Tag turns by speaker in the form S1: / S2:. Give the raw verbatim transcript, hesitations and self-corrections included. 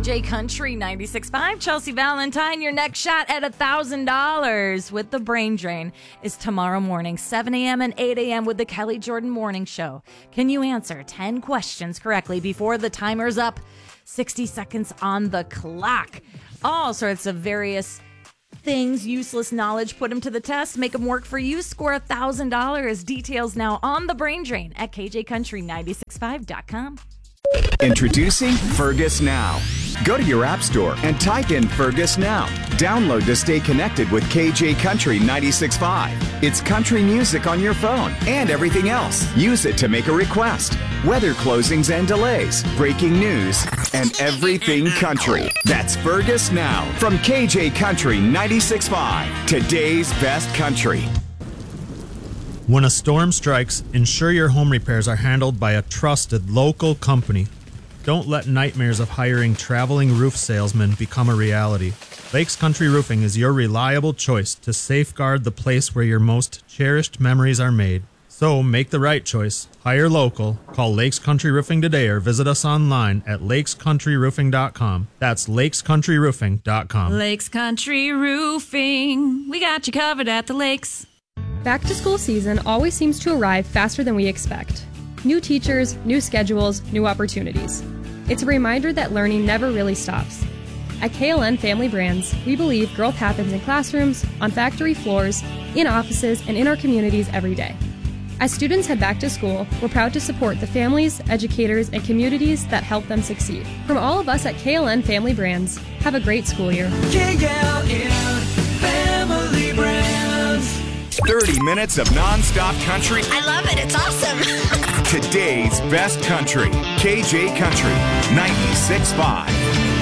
S1: J Country ninety-six point five. Chelsea Valentine, your next shot at one thousand dollars with the Brain Drain is tomorrow morning, seven a.m. and eight a.m. with the Kelly Jordan Morning Show. Can you answer ten questions correctly before the timer's up? sixty seconds on the clock. All sorts of various things, useless knowledge, put them to the test, make them work for you, score one thousand dollars. Details now on the Brain Drain at k j country nine six five dot com.
S2: Introducing Fergus Now. Go to your app store and type in Fergus Now. Download to stay connected with K J Country ninety-six point five. It's country music on your phone and everything else. Use it to make a request. Weather closings and delays, breaking news, and everything country. That's Fergus Now from K J Country ninety-six point five. Today's best country.
S3: When a storm strikes, ensure your home repairs are handled by a trusted local company. Don't let nightmares of hiring traveling roof salesmen become a reality. Lakes Country Roofing is your reliable choice to safeguard the place where your most cherished memories are made. So make the right choice. Hire local. Call Lakes Country Roofing today or visit us online at lakes country roofing dot com. That's lakes country roofing dot com.
S4: Lakes Country Roofing. We got you covered at the lakes.
S5: Back to school season always seems to arrive faster than we expect. New teachers, new schedules, new opportunities. It's a reminder that learning never really stops. At K L N Family Brands, we believe growth happens in classrooms, on factory floors, in offices, and in our communities every day. As students head back to school, we're proud to support the families, educators, and communities that help them succeed. From all of us at K L N Family Brands, have a great school year.
S6: K L N Family Brands.
S2: thirty minutes of non-stop country.
S7: I love it. It's awesome.
S2: Today's best country. K J Country ninety-six point five.